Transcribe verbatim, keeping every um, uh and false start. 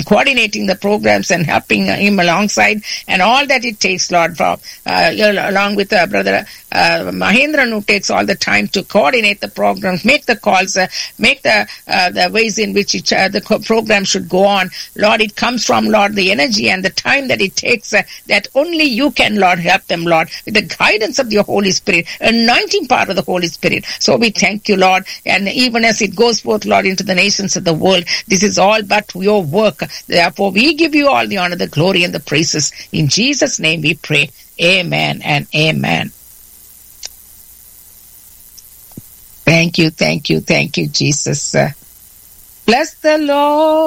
coordinating the programs and helping him alongside, and all that it takes, Lord, from, uh, along with uh, Brother uh, Mahendran, who takes all the time to coordinate the programs, make the calls, uh, make the uh, the ways in which each, uh, the co- program should go on. Lord, it comes from, Lord, the energy and the time that it takes, uh, that only you can, Lord, help them, Lord, with the guidance of your Holy Spirit, anointing power of the Holy Spirit. So we thank you, Lord, and even as it goes forth, Lord, into the nations of the world, this is all but your work. Therefore, we give you all the honor, the glory, and the praises. In Jesus' name we pray. Amen and amen. Thank you, thank you, thank you, Jesus. Bless the Lord.